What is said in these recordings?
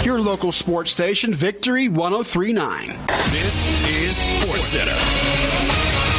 Your local sports station, Victory 103.9. This is SportsCenter.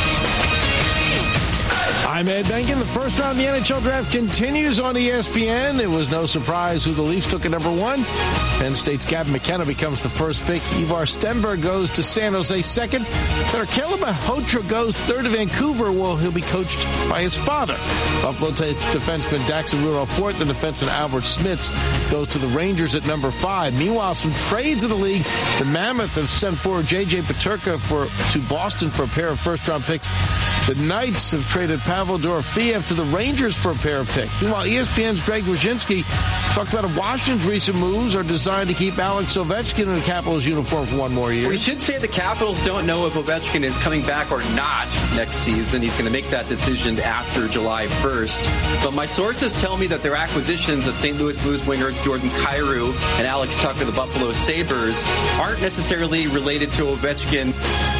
I'm Ed Benkin. The first round of the NHL draft continues on ESPN. It was no surprise who the Leafs took at number 1. Penn State's Gavin McKenna becomes the first pick. Ivar Stenberg goes to San Jose second. Center Caleb Mahotra goes third to Vancouver. Well, he'll be coached by his father. Buffalo takes defenseman Daxon Rudolph fourth, and defenseman Albert Smits goes to the Rangers at number 5. Meanwhile, some trades in the league. The Mammoth have sent forward J.J. Peterka to Boston for a pair of first-round picks. The Knights have traded Pavel Dorofeyev to the Rangers for a pair of picks. Meanwhile, ESPN's Greg Wyshynski talked about Washington's recent moves are designed to keep Alex Ovechkin in the Capitals uniform for one more year. We should say the Capitals don't know if Ovechkin is coming back or not next season. He's going to make that decision after July 1st. But my sources tell me that their acquisitions of St. Louis Blues winger Jordan Kyrou and Alex Tuch of the Buffalo Sabres aren't necessarily related to Ovechkin.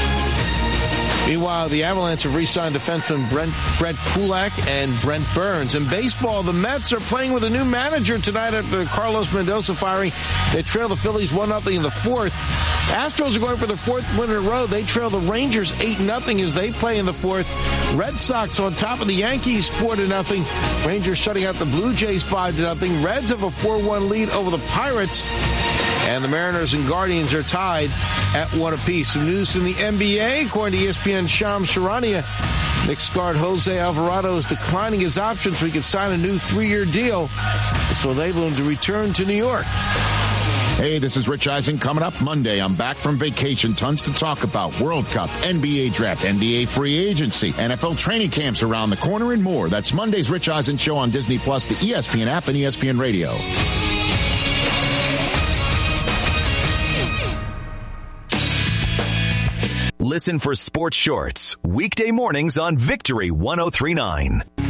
Meanwhile, the Avalanche have re-signed defenseman Brett Kulak and Brent Burns. In baseball, the Mets are playing with a new manager tonight after the Carlos Mendoza firing. They trail the Phillies 1-0 in the fourth. Astros are going for their fourth win in a row. They trail the Rangers 8-0 as they play in the fourth. Red Sox on top of the Yankees 4-0. Rangers shutting out the Blue Jays 5-0. Reds have a 4-1 lead over the Pirates. And the Mariners and Guardians are tied at 1 apiece. Some news from the NBA. According to ESPN's Shams Charania, Knicks guard Jose Alvarado is declining his option so he can sign a new 3-year deal. This will enable him to return to New York. Hey, this is Rich Eisen. Coming up Monday, I'm back from vacation. Tons to talk about. World Cup, NBA draft, NBA free agency, NFL training camps around the corner, and more. That's Monday's Rich Eisen Show on Disney+, the ESPN app, and ESPN Radio. Listen for Sports Shorts weekday mornings on Victory 103.9.